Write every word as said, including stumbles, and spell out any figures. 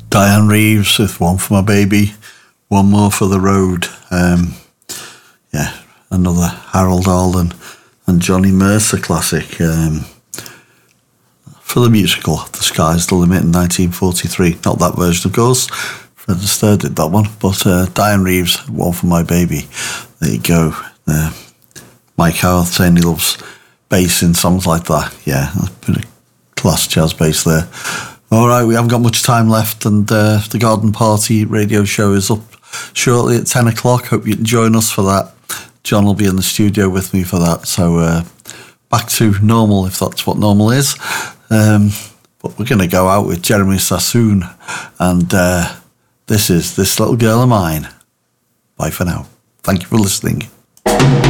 Diane Reeves with One for My Baby, One More for the Road. Um, yeah, another Harold Arlen and Johnny Mercer classic. Um, for the musical The Sky's the Limit in nineteen forty-three. Not that version, of course. Fred Astaire did that one. But uh, Diane Reeves, One for My Baby. There you go. Uh, Mike Howarth saying he loves bass in songs like that. Yeah, that's a bit of class jazz bass there. All right, we haven't got much time left, and uh, the Garden Party radio show is up shortly at ten o'clock. Hope you can join us for that. John will be in the studio with me for that. So uh, back to normal, if that's what normal is. Um, but we're going to go out with Jeremy Sassoon, and uh, this is This Little Girl of Mine. Bye for now. Thank you for listening.